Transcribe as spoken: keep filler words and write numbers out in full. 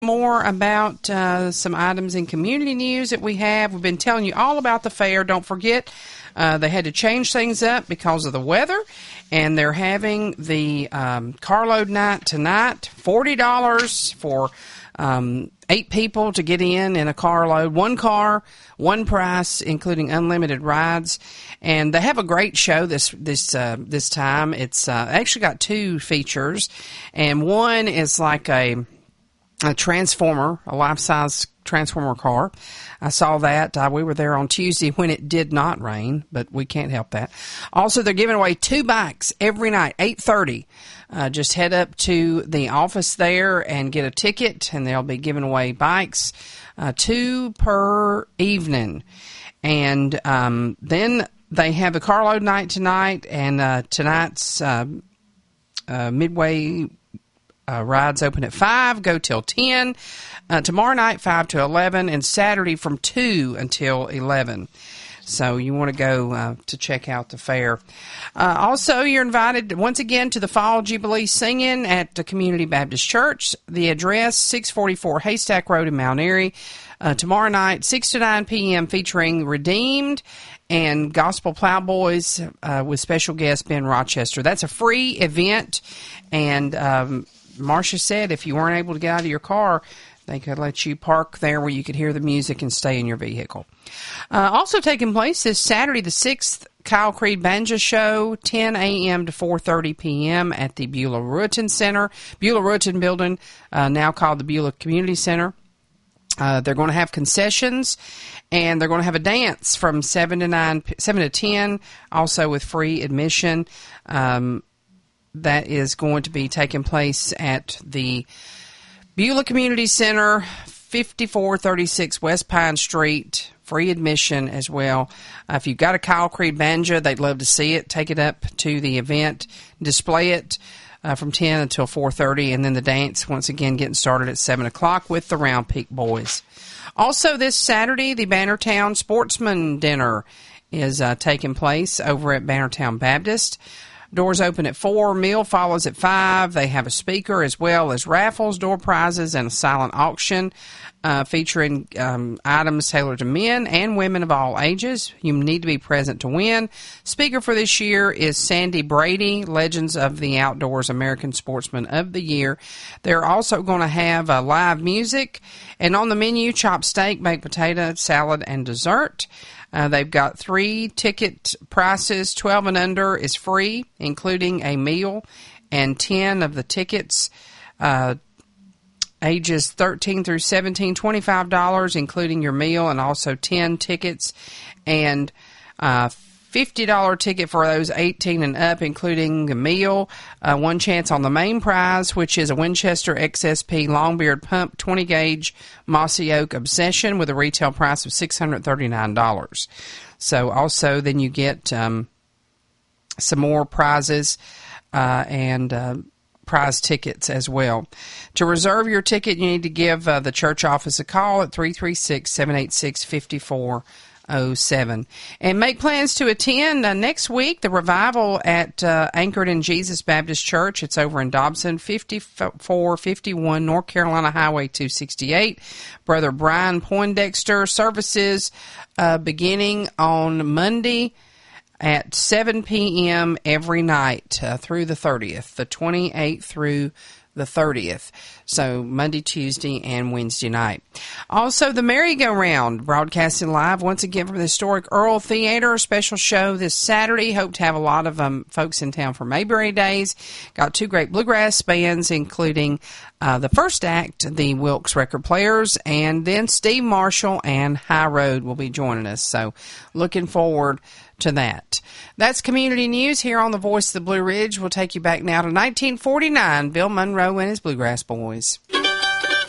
More about uh, some items in community news that we have. We've been telling you all about the fair. Don't forget, uh, they had to change things up because of the weather, and they're having the um, carload night tonight. forty dollars for um, eight people to get in in a carload. One car, one price, including unlimited rides. And they have a great show this this uh, this time. It's uh, actually got two features, and one is like a a transformer, a life-size transformer car. I saw that. Uh, we were there on Tuesday when it did not rain, but we can't help that. Also, they're giving away two bikes every night, eight thirty. Uh, just head up to the office there and get a ticket, and they'll be giving away bikes, uh, two per evening. And um, then they have the carload night tonight, and uh, tonight's uh, uh, midway Uh, rides open at five, go till ten. Uh, tomorrow night, five to eleven, and Saturday from two until eleven. So you want to go uh, to check out the fair. Uh, also, you're invited once again to the Fall Jubilee Singing at the Community Baptist Church. The address, six forty-four Haystack Road in Mount Airy. Uh, tomorrow night, six to nine p.m., featuring Redeemed and Gospel Plowboys uh, with special guest Ben Rochester. That's a free event, and um, Marcia said if you weren't able to get out of your car, they could let you park there where you could hear the music and stay in your vehicle. Uh, also taking place this Saturday the sixth, Kyle Creed Banjo Show, ten a.m. to four thirty p.m. at the Beulah Ruetten Center, Beulah Ruetten Building, uh, now called the Beulah Community Center. Uh, they're going to have concessions, and they're going to have a dance from seven to nine, seven to ten, also with free admission. Um, that is going to be taking place at the Beulah Community Center, fifty-four thirty-six West Pine Street, free admission as well. Uh, if you've got a Kyle Creed banjo, they'd love to see it. Take it up to the event, display it uh, from ten until four thirty, and then the dance, once again, getting started at seven o'clock with the Round Peak Boys. Also this Saturday, the Bannertown Sportsman Dinner is uh, taking place over at Bannertown Baptist. Doors open at four. Meal follows at five. They have a speaker as well as raffles, door prizes, and a silent auction uh, featuring um, items tailored to men and women of all ages. You need to be present to win. Speaker for this year is Sandy Brady, Legends of the Outdoors American Sportsman of the Year. They're also going to have uh, live music, and on the menu, chopped steak, baked potato, salad, and dessert. Uh, they've got three ticket prices. twelve and under is free, including a meal, and ten of the tickets, uh, ages thirteen through seventeen, twenty-five dollars, including your meal, and also ten tickets, and uh, fifty dollars ticket for those eighteen and up, including the meal. Uh, one chance on the main prize, which is a Winchester X S P Longbeard Pump twenty gauge Mossy Oak Obsession with a retail price of six hundred thirty-nine dollars. So also then you get um, some more prizes uh, and uh, prize tickets as well. To reserve your ticket, you need to give uh, the church office a call at three three six, seven eight six, five four oh seven. And make plans to attend uh, next week the revival at uh, Anchored in Jesus Baptist Church. It's over in Dobson, fifty-four fifty-one North Carolina Highway two sixty-eight. Brother Brian Poindexter. Services uh, beginning on Monday at seven p.m. every night uh, through the thirtieth, the twenty-eighth through the thirtieth. So Monday, Tuesday, and Wednesday night. Also, the Merry-Go-Round broadcasting live once again from the historic Earl Theater. Special show this Saturday. Hope to have a lot of um, folks in town for Mayberry Days. Got two great bluegrass bands, including uh, the first act, the Wilkes Record Players, and then Steve Marshall and High Road will be joining us. So looking forward to that. That's community news here on the Voice of the Blue Ridge. We'll take you back now to nineteen forty-nine, Bill Monroe and his Bluegrass Boys.